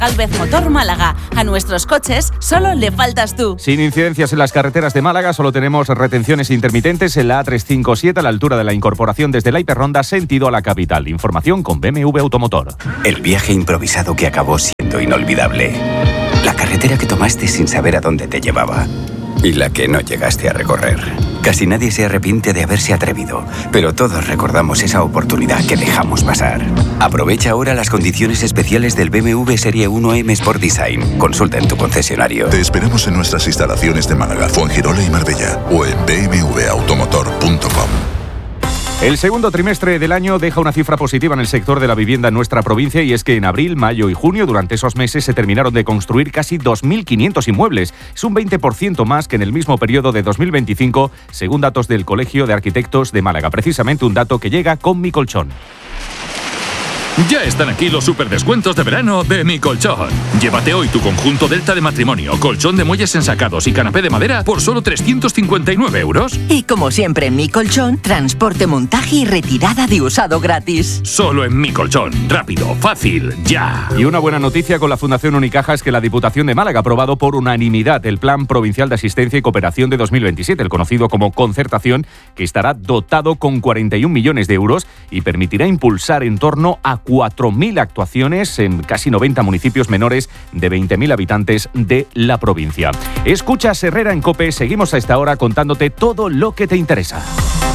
Galvez Motor Málaga. A nuestros coches solo le faltas tú. Sin incidencias en las carreteras de Málaga, solo tenemos retenciones intermitentes en la A357 a la altura de la incorporación desde la Hiperronda sentido a la capital. Información con BMW Automotor. El viaje improvisado que acabó siendo inolvidable. La carretera que tomaste sin saber a dónde te llevaba. Y la que no llegaste a recorrer. Casi nadie se arrepiente de haberse atrevido, pero todos recordamos esa oportunidad que dejamos pasar. Aprovecha ahora las condiciones especiales del BMW Serie 1 M Sport Design. Consulta en tu concesionario. Te esperamos en nuestras instalaciones de Málaga, Fuengirola y Marbella o en bmwautomotor.com. El segundo trimestre del año deja una cifra positiva en el sector de la vivienda en nuestra provincia y es que en abril, mayo y junio, durante esos meses, se terminaron de construir casi 2.500 inmuebles. Es un 20% más que en el mismo periodo de 2025, según datos del Colegio de Arquitectos de Málaga. Precisamente un dato que llega con Mi Colchón. Ya están aquí los superdescuentos de verano de Mi Colchón. Llévate hoy tu conjunto Delta de matrimonio, colchón de muelles ensacados y canapé de madera por solo 359 euros. Y como siempre en Mi Colchón, transporte, montaje y retirada de usado gratis. Solo en Mi Colchón. Rápido, fácil, ya. Y una buena noticia con la Fundación Unicaja es que la Diputación de Málaga ha aprobado por unanimidad el Plan Provincial de Asistencia y Cooperación de 2027, el conocido como Concertación, que estará dotado con 41 millones de euros y permitirá impulsar en torno a 4.000 actuaciones en casi 90 municipios menores de 20.000 habitantes de la provincia. Escuchas Herrera en COPE, seguimos a esta hora contándote todo lo que te interesa.